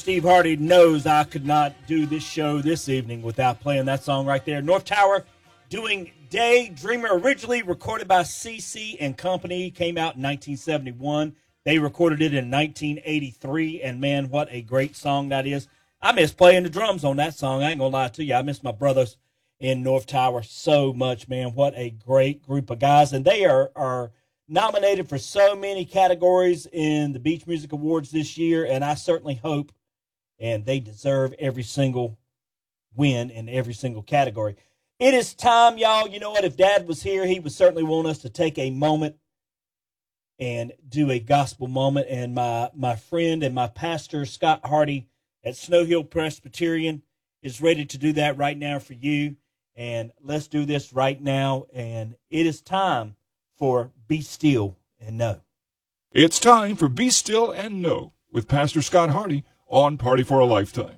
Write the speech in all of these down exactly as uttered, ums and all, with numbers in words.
Steve Hardy knows I could not do this show this evening without playing that song right there. North Tower doing Daydreamer, originally recorded by C C and Company, came out in nineteen seventy-one. They recorded it in nineteen eighty-three, and man, what a great song that is. I miss playing the drums on that song. I ain't gonna lie to you. I miss my brothers in North Tower so much, man. What a great group of guys. And they are, are nominated for so many categories in the Beach Music Awards this year, and I certainly hope, and they deserve every single win in every single category. It is time, y'all. You know what? If Dad was here, he would certainly want us to take a moment and do a gospel moment. And my, my friend and my pastor, Scott Hardy at Snow Hill Presbyterian, is ready to do that right now for you. And let's do this right now. And it is time for Be Still and Know. It's time for Be Still and Know with Pastor Scott Hardy on Party for a Lifetime.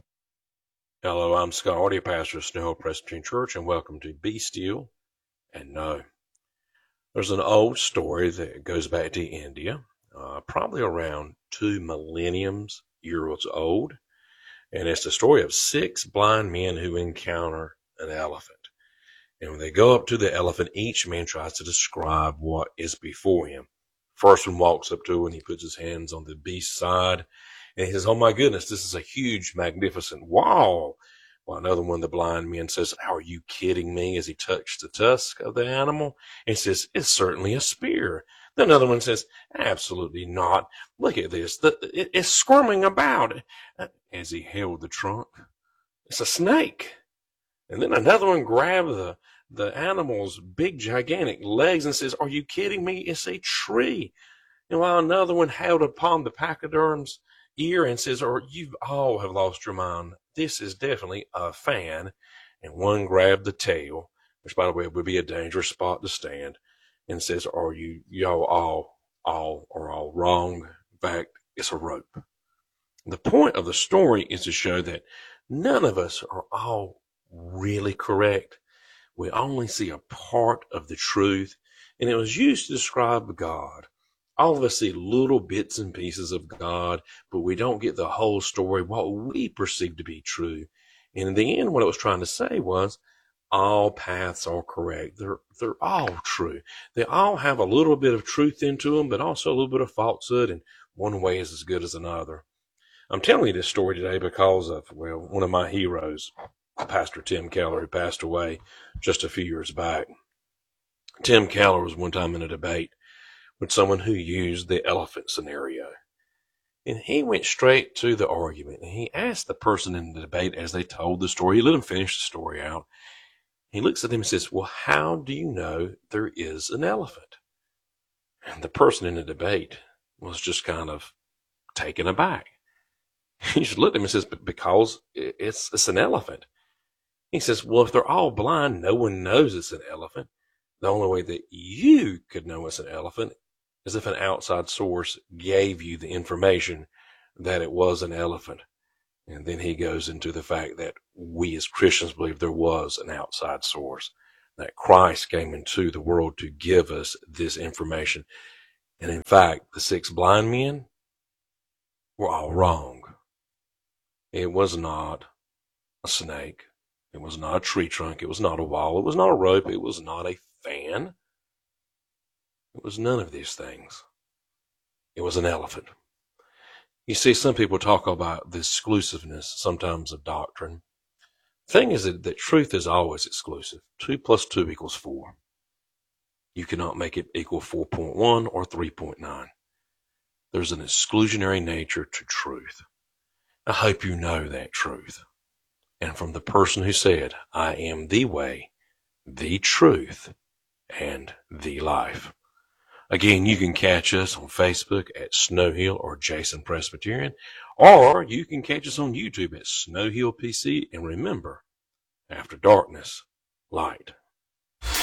Hello, I'm Scott Hardy, pastor of Snow Hill Presbyterian Church, and welcome to Be Still and Know. There's an old story that goes back to India, uh, probably around two millenniums years old, and it's the story of six blind men who encounter an elephant. And when they go up to the elephant, each man tries to describe what is before him. First one walks up to it, and he puts his hands on the beast's side, and he says, "Oh my goodness, this is a huge, magnificent wall." While another one of the blind men says, "Are you kidding me?" as he touched the tusk of the animal. And he says, "It's certainly a spear." Then another one says, "Absolutely not. Look at this. The, it, it's squirming about," as he held the trunk. "It's a snake." And then another one grabbed the, the animal's big, gigantic legs and says, "Are you kidding me? It's a tree." And while another one held upon the pachyderm's ear and says, "Or you all have lost your mind. This is definitely a fan." And one grabbed the tail, which, by the way, would be a dangerous spot to stand, and says, "Are you y'all all, all are all wrong. In fact, it's a rope." The point of the story is to show that none of us are all really correct. We only see a part of the truth, and it was used to describe God. All of us see little bits and pieces of God, but we don't get the whole story, what we perceive to be true. And in the end, what it was trying to say was, all paths are correct. They're, they're all true. They all have a little bit of truth into them, but also a little bit of falsehood, and one way is as good as another. I'm telling you this story today because of, well, one of my heroes, Pastor Tim Keller, who passed away just a few years back. Tim Keller was one time in a debate with someone who used the elephant scenario. And he went straight to the argument, and he asked the person in the debate as they told the story, he let them finish the story out. He looks at them and says, "Well, how do you know there is an elephant?" And the person in the debate was just kind of taken aback. He just looked at him and says, "Because it's, it's an elephant." He says, "Well, if they're all blind, no one knows it's an elephant. The only way that you could know it's an elephant is if an outside source gave you the information that it was an elephant." And then he goes into the fact that we as Christians believe there was an outside source, that Christ came into the world to give us this information. And in fact, the six blind men were all wrong. It was not a snake. It was not a tree trunk. It was not a wall. It was not a rope. It was not a fan. It was none of these things. It was an elephant. You see, some people talk about the exclusiveness sometimes of doctrine. The thing is that, that truth is always exclusive. Two plus two equals four. You cannot make it equal four point one or three point nine. There's an exclusionary nature to truth. I hope you know that truth. And from the person who said, "I am the way, the truth, and the life." Again, you can catch us on Facebook at Snow Hill or Jason Presbyterian, or you can catch us on YouTube at Snow Hill P C. And remember, after darkness, light.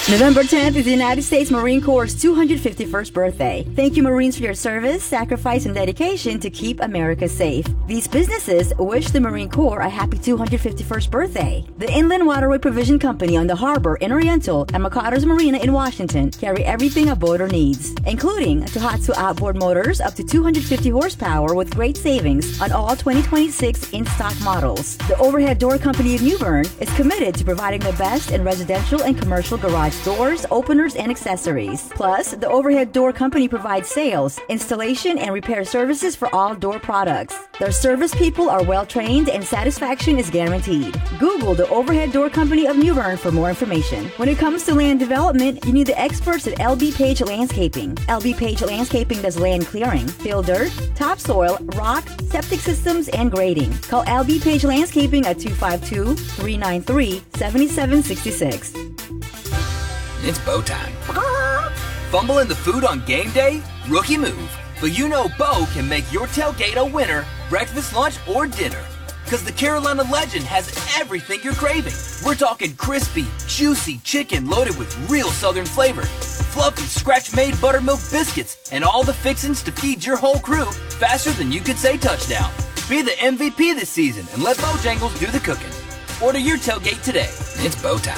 November tenth is the United States Marine Corps' two hundred fifty-first birthday. Thank you, Marines, for your service, sacrifice, and dedication to keep America safe. These businesses wish the Marine Corps a happy two hundred fifty-first birthday. The Inland Waterway Provision Company on the harbor in Oriental and McCarter's Marina in Washington carry everything a boater needs, including Tohatsu outboard motors up to two hundred fifty horsepower with great savings on all twenty twenty-six in-stock models. The Overhead Door Company of New Bern is committed to providing the best in residential and commercial garage doors, openers, and accessories. Plus, the Overhead Door Company provides sales, installation, and repair services for all door products. Their service people are well trained and satisfaction is guaranteed. Google the Overhead Door Company of New Bern for more information. When it comes to land development, you need the experts at L B Page Landscaping. L B Page Landscaping does land clearing, fill dirt, topsoil, rock, septic systems, and grading. Call L B Page Landscaping at two five two, three nine three, seven seven six six. It's Bo time. Fumbling the food on game day? Rookie move. But you know Bo can make your tailgate a winner, breakfast, lunch, or dinner. Because the Carolina Legend has everything you're craving. We're talking crispy, juicy chicken loaded with real southern flavor, fluffy scratch-made buttermilk biscuits, and all the fixings to feed your whole crew faster than you could say touchdown. Be the M V P this season and let Bojangles do the cooking. Order your tailgate today. It's Bo time.